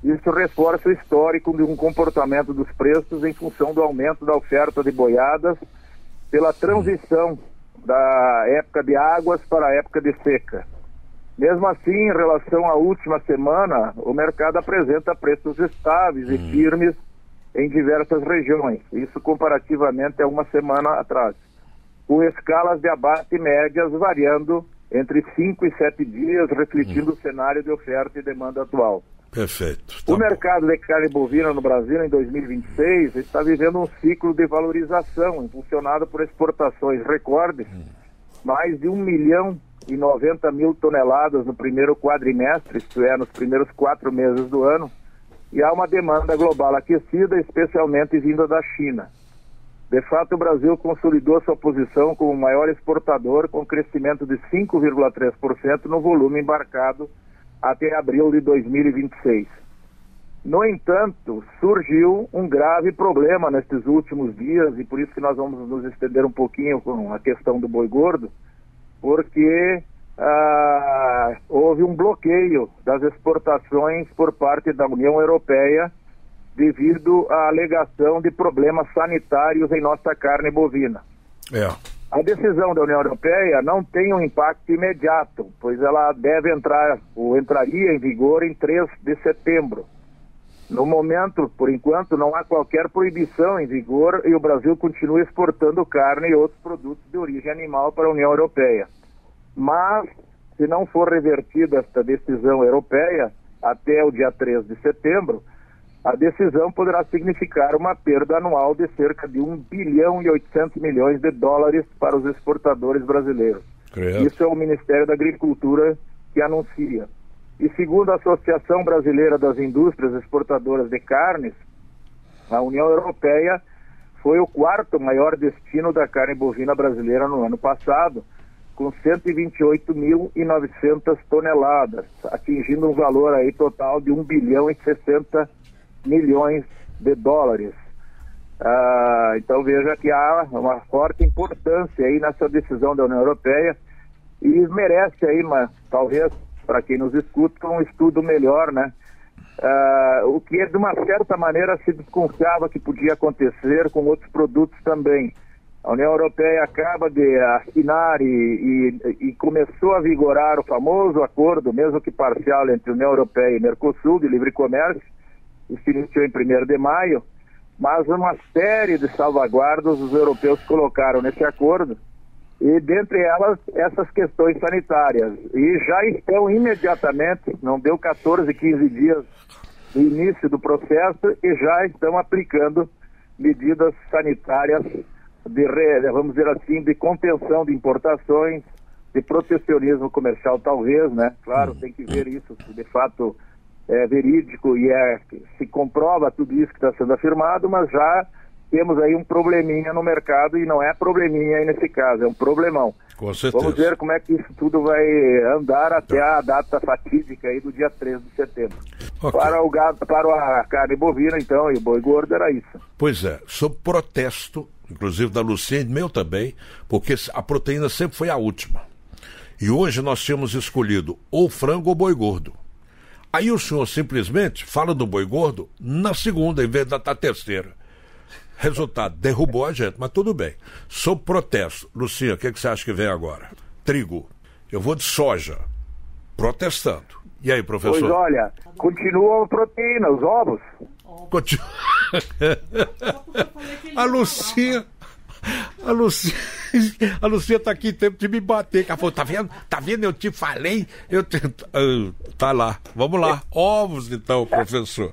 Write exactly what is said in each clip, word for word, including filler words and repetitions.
Isso reforça o histórico de um comportamento dos preços em função do aumento da oferta de boiadas pela transição da época de águas para a época de seca. Mesmo assim, em relação à última semana, o mercado apresenta preços estáveis e firmes em diversas regiões, isso comparativamente a uma semana atrás, com escalas de abate médias variando entre cinco e sete dias, refletindo o cenário de oferta e demanda atual. Perfeito. Tá o mercado de carne bovina no Brasil em dois mil e vinte e seis está vivendo um ciclo de valorização, impulsionado por exportações recordes, mais de um milhão e noventa mil toneladas no primeiro quadrimestre, isto é, nos primeiros quatro meses do ano, e há uma demanda global aquecida, especialmente vinda da China. De fato, o Brasil consolidou sua posição como o maior exportador, com crescimento de cinco vírgula três por cento no volume embarcado até abril de dois mil e vinte e seis. No entanto, surgiu um grave problema nestes últimos dias, e por isso que nós vamos nos estender um pouquinho com a questão do boi gordo, porque ah, houve um bloqueio das exportações por parte da União Europeia devido à alegação de problemas sanitários em nossa carne bovina. É. A decisão da União Europeia não tem um impacto imediato, pois ela deve entrar, ou entraria em vigor em três de setembro. No momento, por enquanto, não há qualquer proibição em vigor e o Brasil continua exportando carne e outros produtos de origem animal para a União Europeia. Mas, se não for revertida esta decisão europeia até o dia três de setembro, a decisão poderá significar uma perda anual de cerca de um bilhão e oitocentos milhões de dólares para os exportadores brasileiros. Creio. Isso é o Ministério da Agricultura que anuncia. E segundo a Associação Brasileira das Indústrias Exportadoras de Carnes, a União Europeia foi o quarto maior destino da carne bovina brasileira no ano passado, com cento e vinte e oito mil e novecentas toneladas, atingindo um valor aí total de um bilhão e sessenta milhões de dólares. Ah, então veja que há uma forte importância aí nessa decisão da União Europeia e merece aí, mas, talvez, para quem nos escuta, um estudo melhor, né? Ah, o que de uma certa maneira se desconfiava que podia acontecer com outros produtos também. A União Europeia acaba de assinar e, e, e começou a vigorar o famoso acordo, mesmo que parcial, entre a União Europeia e Mercosul, de livre comércio. Isso iniciou em primeiro de maio, mas uma série de salvaguardas os europeus colocaram nesse acordo, e dentre elas essas questões sanitárias, e já estão imediatamente, não deu quatorze, quinze dias do início do processo, e já estão aplicando medidas sanitárias de, vamos dizer assim, de contenção de importações, de protecionismo comercial talvez, né? Claro, tem que ver isso, de fato é verídico e é, se comprova tudo isso que está sendo afirmado, mas já temos aí um probleminha no mercado, e não é probleminha aí nesse caso, é um problemão. Com certeza. Vamos ver como é que isso tudo vai andar até a data fatídica aí do dia três de setembro. Okay. Para o gado, para a carne bovina, então, e o boi gordo era isso. Pois é, sob protesto, inclusive da Lucinha e meu também, porque a proteína sempre foi a última. E hoje nós tínhamos escolhido ou frango ou boi gordo. Aí o senhor simplesmente fala do boi gordo na segunda, em vez da, da terceira. Resultado, derrubou a gente, mas tudo bem. Sob protesto, Lucinha, o que, que você acha que vem agora? Trigo. Eu vou de soja. Protestando. E aí, professor? Pois olha, continuam a proteína, os ovos. Continua. A Lucinha... A Lucinha, a Lucinha tá aqui em tempo de me bater. Ela falou, tá vendo? Tá vendo? Eu te falei. Eu te... Tá lá. Vamos lá. Ovos, então, professor.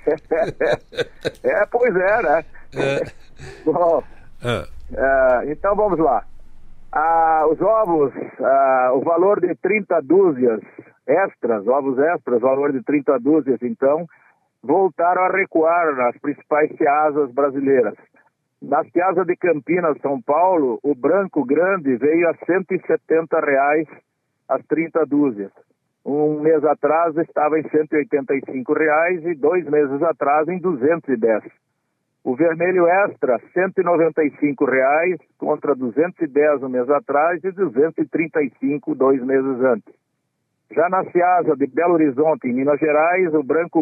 É, pois é, né? É. Bom, é. É, então vamos lá. Ah, os ovos, ah, o valor de trinta dúzias extras, ovos extras, valor de trinta dúzias, então, voltaram a recuar nas principais ceasas brasileiras. Na Ceasa de Campinas, São Paulo, o branco grande veio a cento e setenta reais as trinta dúzias. Um mês atrás estava em cento e oitenta e cinco reais e dois meses atrás em duzentos e dez. O vermelho extra, cento e noventa e cinco reais contra duzentos e dez um mês atrás e duzentos e trinta e cinco dois meses antes. Já na Ceasa de Belo Horizonte, em Minas Gerais, o branco